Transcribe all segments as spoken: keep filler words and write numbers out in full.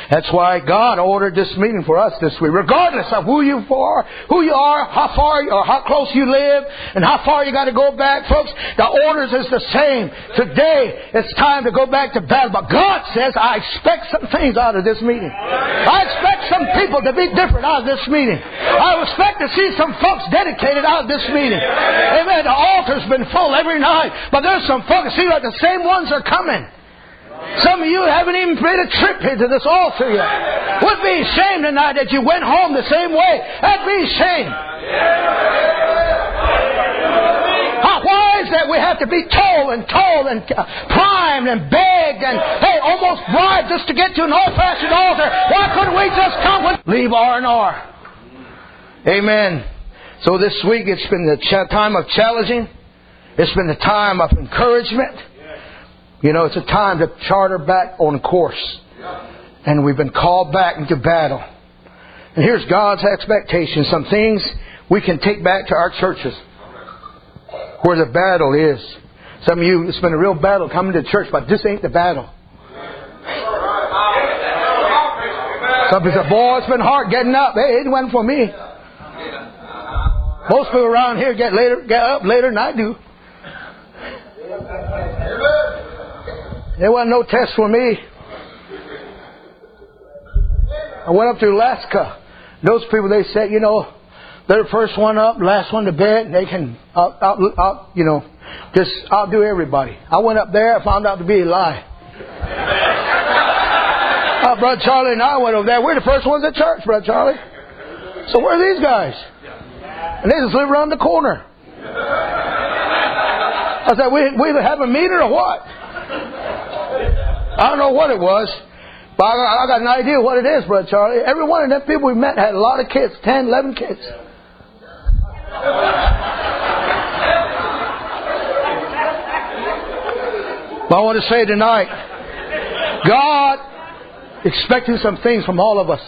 That's why God ordered this meeting for us this week. Regardless of who you are, who you are, how far or how close you live, and how far you got to go back, folks, the orders is the same. Today, it's time to go back to battle. But God says, I expect some things out of this meeting. I expect some people to be different out of this meeting. I expect to see some folks dedicated out of this meeting. Amen. The altar's been full every night, but there's some folks, see, like the same ones are coming. Some of you haven't even made a trip here to this altar yet. Would be ashamed tonight that you went home the same way. That'd be shame. How, why is that we have to be told and told and uh, primed and begged and, hey, almost bribed just to get to an old-fashioned altar? Why couldn't we just come with leave R and R? Amen. So this week it's been the ch- time of challenging. It's been the time of encouragement. You know, it's a time to charter back on course. And we've been called back into battle. And here's God's expectation. Some things we can take back to our churches where the battle is. Some of you, it's been a real battle coming to church, but this ain't the battle. Some people say, boy, it's been hard getting up. Hey, it wasn't for me. Most people around here get later, get up later than I do. There wasn't no test for me. I went up to Alaska. Those people, they said, you know, they're the first one up, last one to bed. They can, out, out, out, you know, just outdo everybody. I went up there, I found out to be a lie. uh, Brother Charlie and I went over there. We're the first ones at church, Brother Charlie. So where are these guys? And they just live around the corner. I said, we, we either have a meter or what? I don't know what it was, but I got, I got an idea what it is, Brother Charlie. Every one of them people we met had a lot of kids, ten, eleven kids. But I want to say tonight, God expecting some things from all of us.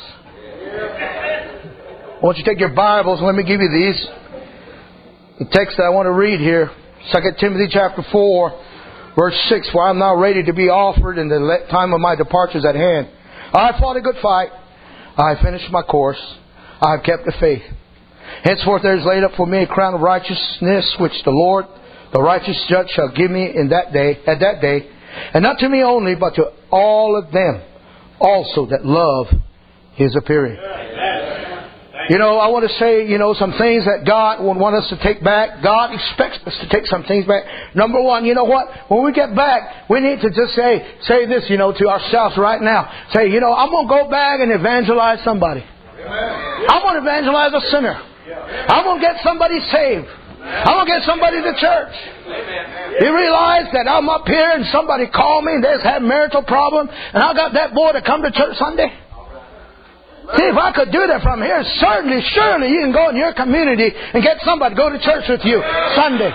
I want you to take your Bibles and let me give you these. The text that I want to read here, Second Timothy chapter four. Verse six, for I am now ready to be offered, and the time of my departure is at hand. I have fought a good fight. I have finished my course. I have kept the faith. Henceforth there is laid up for me a crown of righteousness, which the Lord, the righteous judge, shall give me in that day, at that day, and not to me only, but to all of them also that love His appearing. You know, I want to say, you know, some things that God would want us to take back. God expects us to take some things back. Number one, you know what? When we get back, we need to just say, say this, you know, to ourselves right now. Say, you know, I'm going to go back and evangelize somebody. I'm going to evangelize a sinner. I'm going to get somebody saved. I'm going to get somebody to church. You realize that I'm up here and somebody called me and they just had a marital problem and I got that boy to come to church Sunday? See, if I could do that from here, certainly, surely you can go in your community and get somebody to go to church with you Sunday.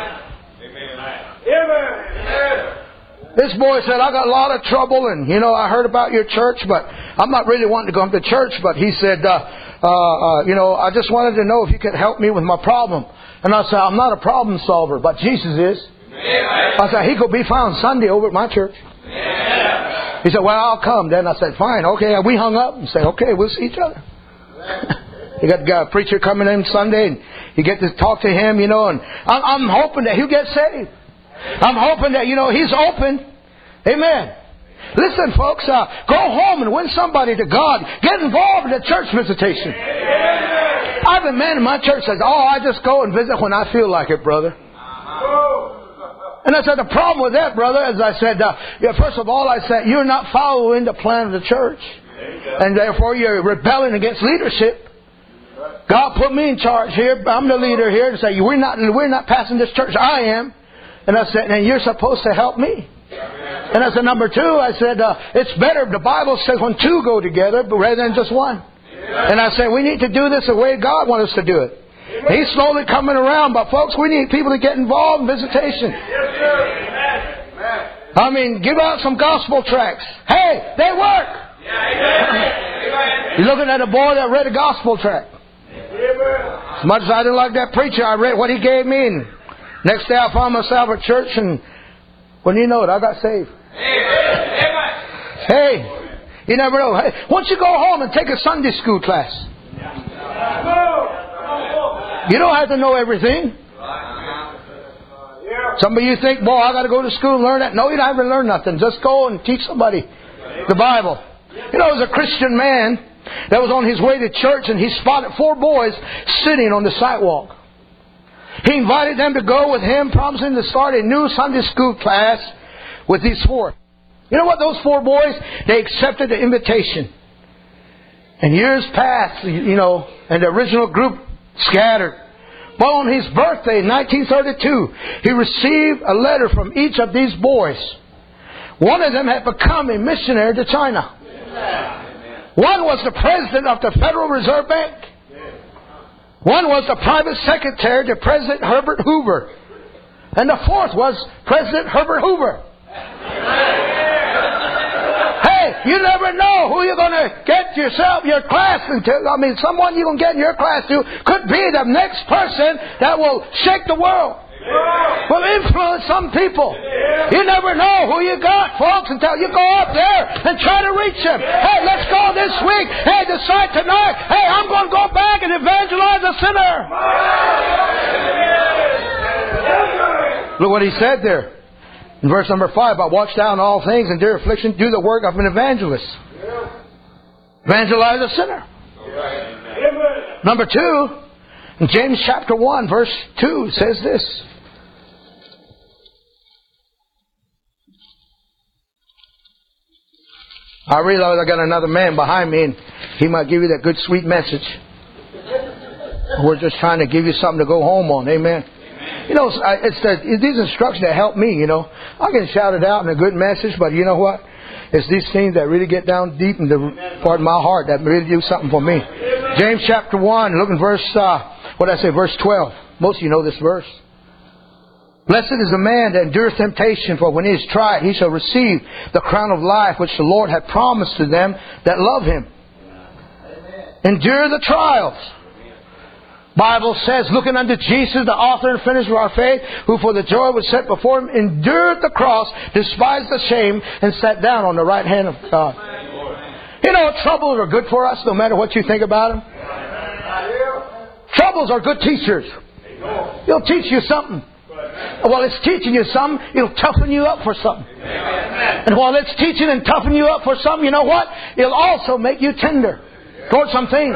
Amen. This boy said, I got a lot of trouble and, you know, I heard about your church, but I'm not really wanting to come to church. But he said, uh, uh, uh, you know, I just wanted to know if you could help me with my problem. And I said, I'm not a problem solver, but Jesus is. Amen. I said, he could be found Sunday over at my church. Amen. He said, well, I'll come. Then I said, fine, okay. We hung up and said, okay, we'll see each other. You got the guy, preacher coming in Sunday and you get to talk to him, you know, and I'm, I'm hoping that he'll get saved. I'm hoping that, you know, he's open. Amen. Listen, folks, uh, go home and win somebody to God. Get involved in a church visitation. I have a man in my church says, oh, I just go and visit when I feel like it, brother. And I said, the problem with that, brother, as I said, uh, yeah, first of all, I said, you're not following the plan of the church. And therefore, you're rebelling against leadership. God put me in charge here. I'm the leader here. To say, we're not, we're not passing this church. I am. And I said, and you're supposed to help me. And I said, number two, I said, uh, it's better, the Bible says, when two go together, but rather than just one. And I said, we need to do this the way God wants us to do it. He's slowly coming around, but folks, we need people to get involved in visitation. I mean, give out some gospel tracts. Hey, they work. You're looking at a boy that read a gospel tract. As much as I didn't like that preacher, I read what he gave me. And next day I found myself at church, and when you know it, I got saved. Hey, You never know. Hey, why don't you go home and take a Sunday school class? You don't have to know everything. Some of you think, boy, I got to go to school and learn that. No, you don't have to learn nothing. Just go and teach somebody the Bible. You know, there was a Christian man that was on his way to church, and he spotted four boys sitting on the sidewalk. He invited them to go with him, promising to start a new Sunday school class with these four. You know what? Those four boys, they accepted the invitation. And years passed, you know, and the original group scattered. But on his birthday in nineteen thirty-two, he received a letter from each of these boys. One of them had become a missionary to China. One was the president of the Federal Reserve Bank. One was the private secretary to President Herbert Hoover. And the fourth was President Herbert Hoover. Hey, you never know who you're going to get yourself, your class into. I mean, someone you're going to get in your class to could be the next person that will shake the world. Will influence some people. You never know who you got, folks, until you go up there and try to reach them. Hey, let's go this week. Hey, decide tonight. Hey, I'm going to go back and evangelize a sinner. Look what he said there. In verse number five, I watch down all things and endure affliction, do the work of an evangelist. Evangelize a sinner. Number two, in James chapter one, verse two, says this. I realize I got another man behind me, and he might give you that good, sweet message. We're just trying to give you something to go home on. Amen. You know, it's the, it's these instructions that help me, you know. I can shout it out in a good message, but you know what? It's these things that really get down deep in the part of my heart that really do something for me. James chapter one, look in verse, uh, what did I say, verse twelve. Most of you know this verse. Blessed is the man that endureth temptation, for when he is tried, he shall receive the crown of life which the Lord hath promised to them that love him. Endure the trials. Bible says, looking unto Jesus, the author and finisher of our faith, who for the joy was set before him, endured the cross, despised the shame, and sat down on the right hand of God. You know, troubles are good for us, no matter what you think about them. Troubles are good teachers. It'll teach you something. While it's teaching you something, it'll toughen you up for something. And while it's teaching and toughening you up for something, you know what? It'll also make you tender towards some things.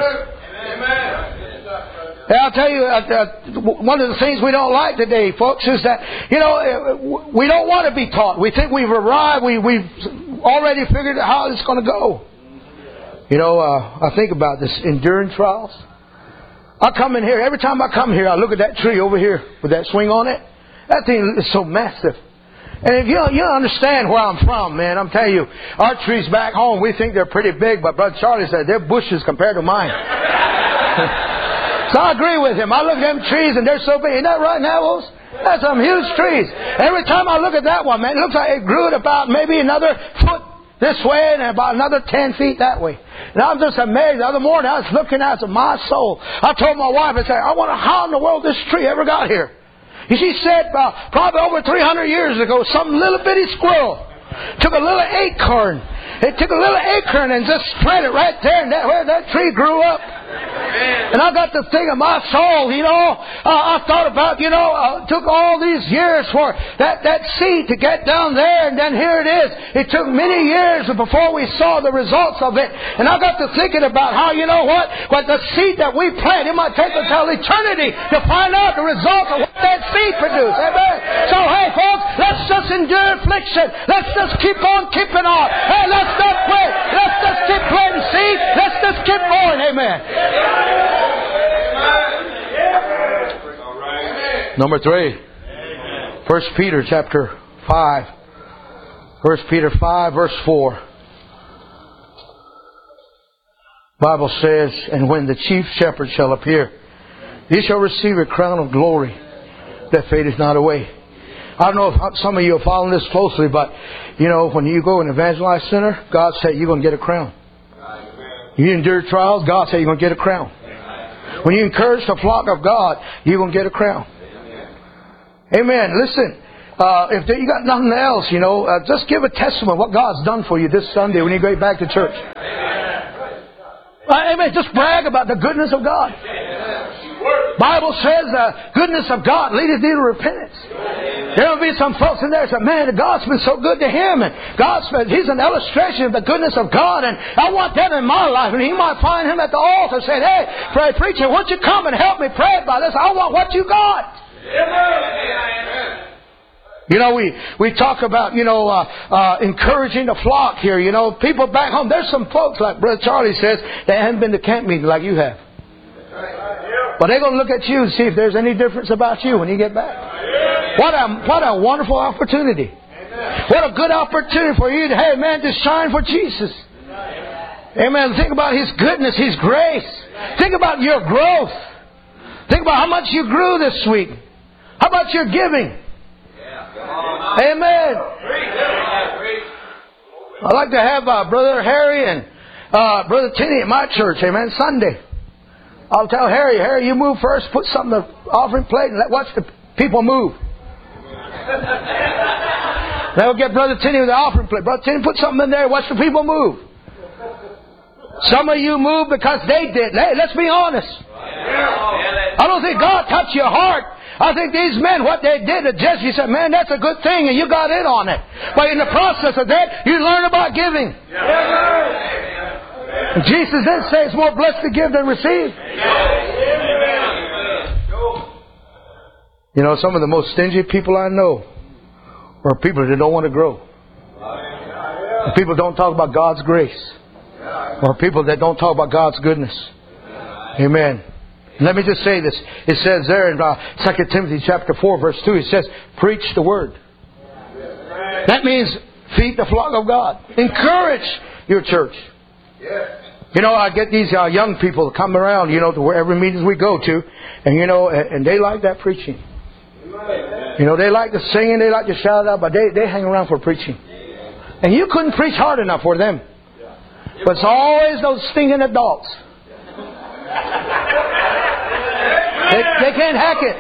Yeah, I'll tell you, uh, uh, one of the things we don't like today, folks, is that, you know, we don't want to be taught. We think we've arrived, we, we've already figured out how it's going to go. You know, uh, I think about this enduring trials. I come in here, every time I come here, I look at that tree over here with that swing on it. That thing is so massive. And if you don't, you don't understand where I'm from, man, I'm telling you, our trees back home, we think they're pretty big, but Brother Charlie said they're bushes compared to mine. So I agree with him. I look at them trees and they're so big. Isn't that right, Navels? That's some huge trees. Every time I look at that one, man, it looks like it grew at about maybe another foot this way and about another ten feet that way. And I'm just amazed. The other morning I was looking at it, my soul. I told my wife, I said, I wonder how in the world this tree ever got here. And she said, uh, probably over three hundred years ago, some little bitty squirrel took a little acorn. It took a little acorn and just planted it right there, and that, where that tree grew up. And I got to think of my soul, you know. Uh, I thought about, you know, uh, it took all these years for that, that seed to get down there, and then here it is. It took many years before we saw the results of it. And I got to thinking about how, you know what, what the seed that we plant, it might take until eternity to find out the results of what that seed produced. Amen. So, hey, folks, let's just endure affliction. Let's just keep on keeping on. Hey, let's not quit. Let's just keep planting seed. Let's just keep going. Amen. Number three, First Peter chapter five. First Peter five, verse four. Bible says, and when the chief shepherd shall appear, he shall receive a crown of glory that fadeth not away. I don't know if some of you are following this closely, but you know, when you go and evangelize sinner, God said you're going to get a crown. You endure trials, God said you're going to get a crown. When you encourage the flock of God, you're going to get a crown. Amen. Listen, uh, if you got nothing else, you know, uh, just give a testimony of what God's done for you this Sunday when you go back to church. Uh, amen. Just brag about the goodness of God. Bible says the uh, goodness of God leadeth thee to repentance. There will be some folks in there that say, man, God's been so good to him. And God's been, he's an illustration of the goodness of God. And I want that in my life. And he might find him at the altar saying, hey, pray, preacher, won't you come and help me pray about this? I want what you got. Amen. You know, we, we talk about, you know, uh, uh, encouraging the flock here. You know, people back home, there's some folks, like Brother Charlie says, that haven't been to camp meeting like you have. But they're going to look at you and see if there's any difference about you when you get back. What a, what a wonderful opportunity. What a good opportunity for you to, hey man, just shine for Jesus. Amen. Think about His goodness, His grace. Think about your growth. Think about how much you grew this week. How about your giving? Amen. I'd like to have uh, Brother Harry and uh, Brother Tinney at my church. Amen. Sunday. I'll tell Harry, Harry, you move first. Put something on the offering plate and let watch the people move. Then we'll get Brother Tinney with the offering plate. Brother Tinney, put something in there. Watch the people move. Some of you move because they did. Hey, let's be honest. I don't think God touched your heart. I think these men, what they did to Jesse, said, man, that's a good thing, and you got in on it. But in the process of that, you learn about giving. And Jesus did say it's more blessed to give than receive. You know, some of the most stingy people I know are people that don't want to grow. People don't talk about God's grace. Or people that don't talk about God's goodness. Amen. Let me just say this. It says there in uh, Second Timothy chapter four, verse two, it says, preach the word. That means feed the flock of God. Encourage your church. You know, I get these uh, young people come around, you know, to wherever meetings we go to, and you know, and, and they like that preaching. You know, they like the singing, they like to shout out, but they, they hang around for preaching. And you couldn't preach hard enough for them. But it's always those stinking adults. They, they can't hack it.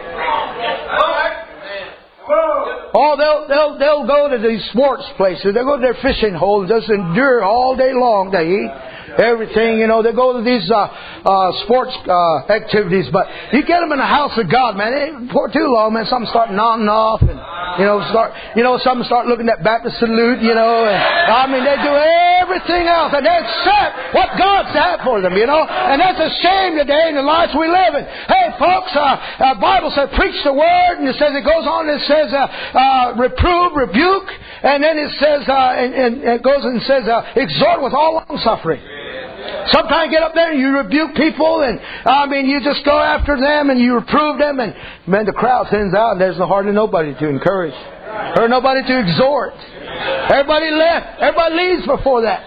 Oh, they'll they'll they'll go to these sports places. They'll go to their fishing holes, just endure all day long. They eat everything, you know. They go to these uh, uh, sports uh, activities, but you get them in the house of God, man. They, for too long, man. Some start nodding off, and you know, start you know, some start looking at Baptist salute, you know. And, I mean, they do everything else, and they accept what God's had for them, you know. And that's a shame today in the lives we live in. Hey, folks, uh, uh, Bible says preach the word, and it says it goes on. It says uh, uh, reprove, rebuke, and then it says uh, and, and it goes and says uh, exhort with all long suffering. Sometimes you get up there and you rebuke people, and I mean you just go after them and you reprove them, and man, the crowd thins out and there's hardly nobody to encourage or nobody to exhort. Everybody left. Everybody leaves before that.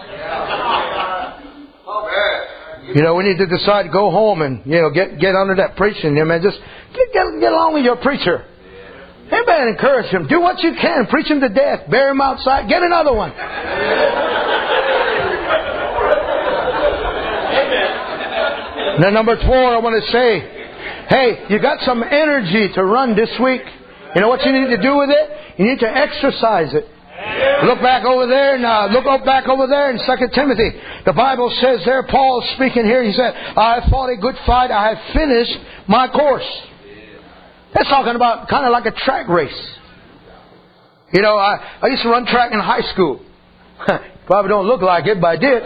You know, we need to decide to go home and you know get get under that preaching. You know, man, just get, get get along with your preacher. Everybody encourage him. Do what you can. Preach him to death. Bury him outside. Get another one. And then number four, I want to say, hey, you got some energy to run this week. You know what you need to do with it? You need to exercise it. Look back over there and uh, look up back over there in Second Timothy. The Bible says there, Paul is speaking here. He said, I have fought a good fight. I have finished my course. That's talking about kind of like a track race. You know, I, I used to run track in high school. Probably don't look like it, but I did.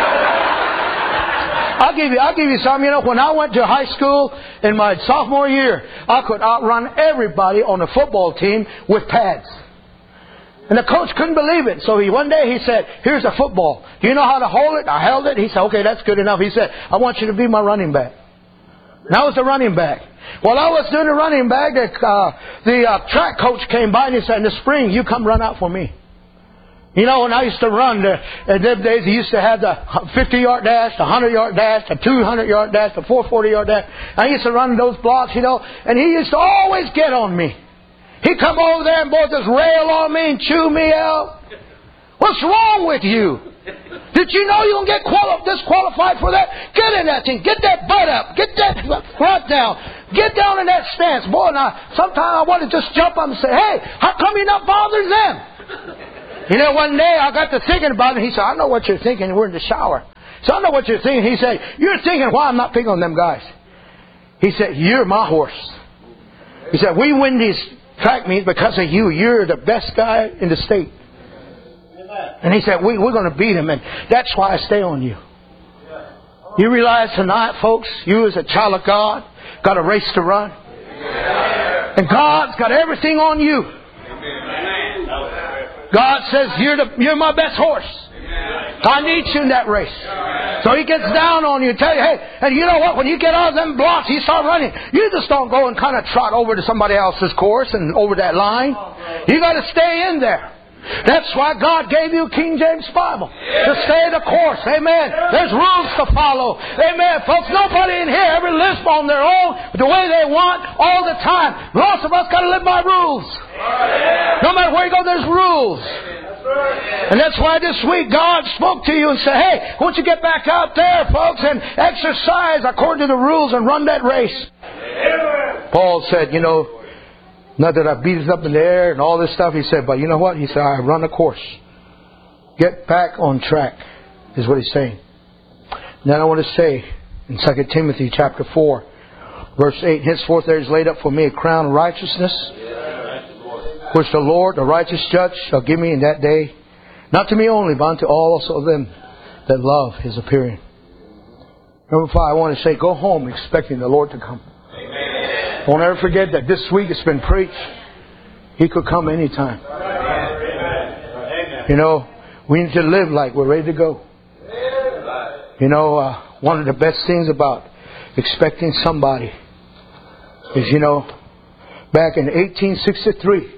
I'll give you, I'll give you some. You know, when I went to high school in my sophomore year, I could outrun everybody on the football team with pads. And the coach couldn't believe it. So he one day he said, here's a football. Do you know how to hold it? I held it. He said, okay, that's good enough. He said, I want you to be my running back. And I was the running back. While I was doing the running back, the, uh, the uh, track coach came by and he said, in the spring, you come run out for me. You know, when I used to run, the, in them days, he used to have the fifty-yard dash, the hundred-yard dash, the two hundred-yard dash, the four forty-yard dash. I used to run those blocks, you know, and he used to always get on me. He'd come over there and boy, just rail on me and chew me out. What's wrong with you? Did you know you're going to get quali- disqualified for that? Get in that thing. Get that butt up. Get that front down. Get down in that stance. Boy, now, sometimes I want to just jump up and say, hey, how come you not bothering them? You know, one day I got to thinking about it. He said, I know what you're thinking. We're in the shower. So I know what you're thinking. He said, you're thinking why I'm not picking on them guys. He said, you're my horse. He said, we win these track meets because of you. You're the best guy in the state. And he said, we, we're going to beat him. And that's why I stay on you. You realize tonight, folks, you as a child of God got a race to run. And God's got everything on you. God says, you're, the, you're my best horse. I need you in that race. So He gets down on you and tell you, hey, and you know what? When you get out of them blocks, you start running. You just don't go and kind of trot over to somebody else's course and over that line. You got to stay in there. That's why God gave you King James Bible. To stay the course. Amen. There's rules to follow. Amen. Folks, nobody in here ever lives on their own the way they want all the time. Most of us got to live by rules. No matter where you go, there's rules. And that's why this week God spoke to you and said, hey, won't you get back out there, folks, and exercise according to the rules and run that race. Paul said, you know, not that I beat it up in the air and all this stuff. He said, but you know what? He said, I run a course. Get back on track, is what he's saying. Then I want to say in Second Timothy chapter four, verse eight, henceforth there is laid up for me a crown of righteousness, which the Lord, the righteous judge, shall give me in that day, not to me only, but unto all also of them that love His appearing. Number five, I want to say, go home expecting the Lord to come. Don't ever forget that this week it's been preached. He could come anytime. You know, we need to live like we're ready to go. You know, uh, one of the best things about expecting somebody is, you know, back in eighteen sixty-three,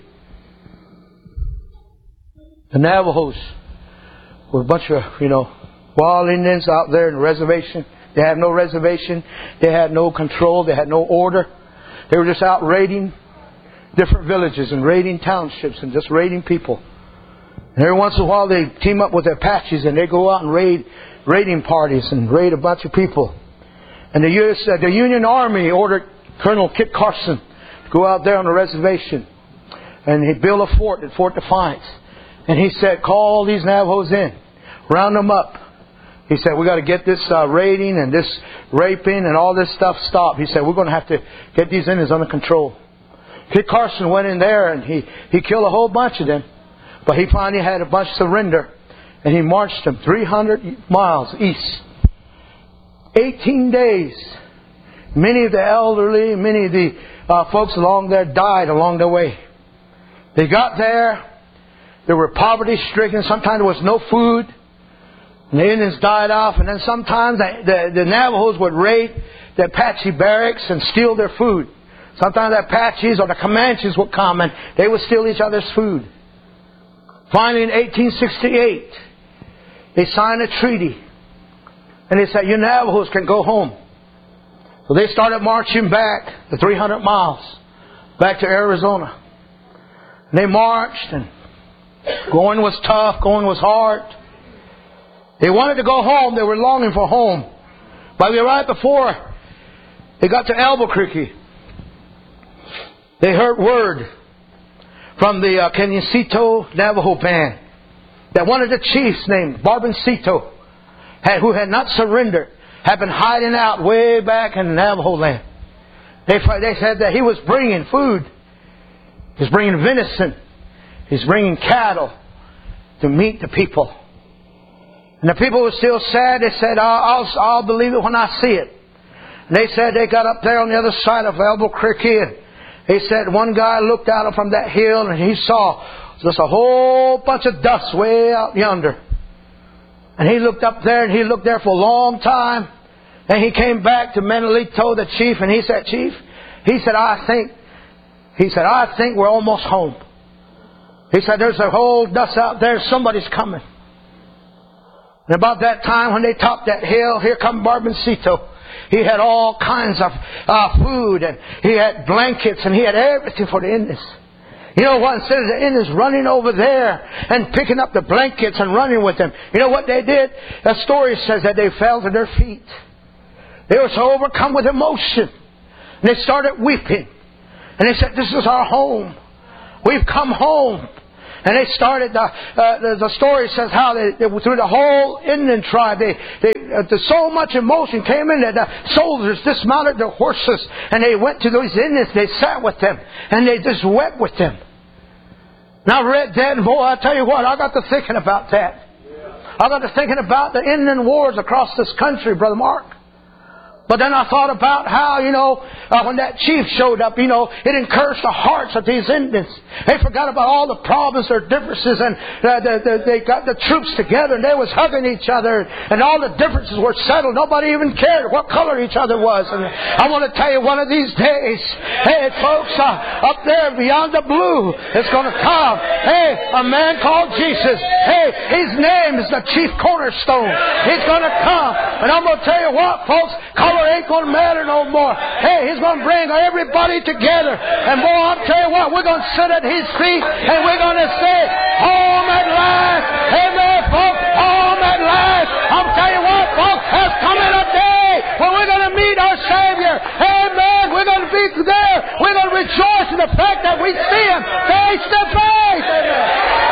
the Navajos were a bunch of, you know, wild Indians out there in the reservation. They had no reservation. They had no control. They had no order. They were just out raiding different villages and raiding townships and just raiding people. And every once in a while they team up with their Apaches and they go out and raid raiding parties and raid a bunch of people. And the U S Uh, the Union Army ordered Colonel Kit Carson to go out there on the reservation. And he built a fort at Fort Defiance. And he said, call all these Navajos in. Round them up. He said, we got to get this uh, raiding and this raping and all this stuff stopped. He said, we're going to have to get these Indians under control. Kit Carson went in there and he, he killed a whole bunch of them. But he finally had a bunch surrender. And he marched them three hundred miles east. eighteen days. Many of the elderly, many of the uh, folks along there died along the way. They got there. They were poverty stricken. Sometimes there was no food. And the Indians died off, and then sometimes the, the, the Navajos would raid the Apache barracks and steal their food. Sometimes the Apaches or the Comanches would come and they would steal each other's food. Finally, in eighteen sixty-eight, they signed a treaty. And they said, you Navajos can go home. So they started marching back the three hundred miles back to Arizona. And they marched, and going was tough, going was hard. They wanted to go home. They were longing for home. But right before they got to Albuquerque, they heard word from the uh, Canyacito Navajo band that one of the chiefs named Barboncito, had, who had not surrendered, had been hiding out way back in Navajo land. They, they said that he was bringing food. He was bringing venison. He was bringing cattle to meet the people. And the people were still sad. They said, I'll, I'll, I'll believe it when I see it. And they said they got up there on the other side of Albuquerque. And they said one guy looked out from that hill and he saw just a whole bunch of dust way out yonder. And he looked up there and he looked there for a long time. And he came back to Menelito, the chief, and he said, Chief, he said, I think, he said, I think we're almost home. He said, there's a whole dust out there. Somebody's coming. And about that time when they topped that hill, here come Barboncito. He had all kinds of uh, food, and he had blankets, and he had everything for the Indians. You know what? Instead of the Indians running over there and picking up the blankets and running with them, you know what they did? The story says that they fell to their feet. They were so overcome with emotion And they started weeping. And they said, this is our home. We've come home. And they started, uh, uh, the, the story says how they, they through the whole Indian tribe, they, they, uh, the, so much emotion came in that the soldiers dismounted their horses and they went to those Indians, they sat with them, and they just wept with them. And I read that, and boy, I tell you what, I got to thinking about that. I got to thinking about the Indian wars across this country, Brother Mark. But then I thought about how, you know, uh, when that chief showed up, you know, it encouraged the hearts of these Indians. They forgot about all the problems, their differences, and uh, the, the, they got the troops together, and they was hugging each other, and all the differences were settled. Nobody even cared what color each other was. And I want to tell you, one of these days, hey, folks, uh, up there beyond the blue, it's going to come. Hey, a man called Jesus. Hey, his name is the chief cornerstone. He's going to come. And I'm going to tell you what, folks, color ain't going to matter no more. Hey, He's going to bring everybody together. And boy, I'll tell you what, we're going to sit at His feet and we're going to say, home at last. Amen, folks. Home at last. I'm telling you what, folks, there's coming a day when we're going to meet our Savior. Amen. We're going to be there. We're going to rejoice in the fact that we see Him face to face. Amen.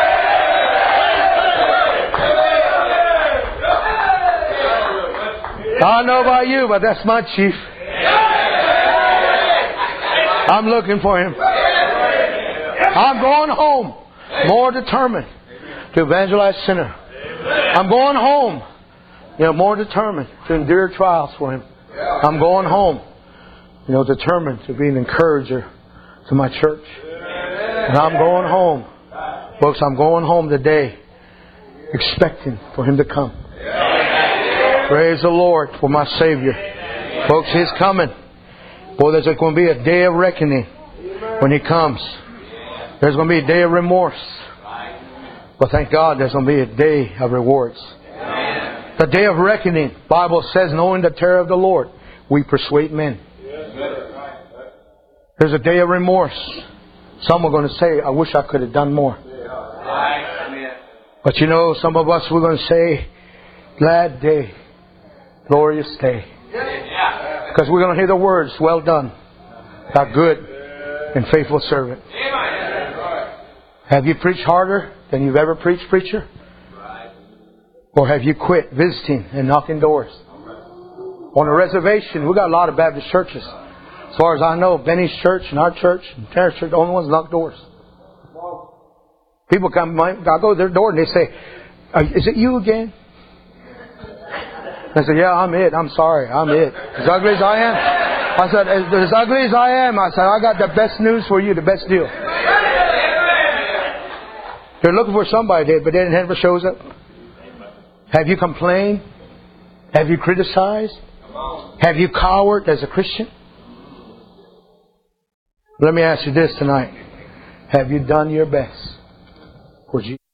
I don't know about you, but that's my chief. I'm looking for Him. I'm going home more determined to evangelize sinner. I'm going home, you know, more determined to endure trials for Him. I'm going home, you know, determined to be an encourager to my church. And I'm going home. Folks, I'm going home today expecting for Him to come. Praise the Lord for my Savior. Folks, He's coming. Boy, there's going to be a day of reckoning when He comes. There's going to be a day of remorse. But thank God there's going to be a day of rewards. The day of reckoning, the Bible says, knowing the terror of the Lord, we persuade men. There's a day of remorse. Some are going to say, I wish I could have done more. But you know, some of us, we're going to say, glad day. Glorious day. Because we're going to hear the words, well done, thou good and faithful servant. Have you preached harder than you've ever preached, preacher? Or have you quit visiting and knocking doors? On a reservation, we got a lot of Baptist churches. As far as I know, Benny's church and our church and Terrace church, the only ones that knock doors. People come, I go to their door and they say, is it you again? I said, yeah, I'm it. I'm sorry. I'm it. As ugly as I am. I said, as, as ugly as I am, I said, I got the best news for you, the best deal. They're looking for somebody, but they never shows up. Have you complained? Have you criticized? Have you cowered as a Christian? Let me ask you this tonight. Have you done your best for Jesus?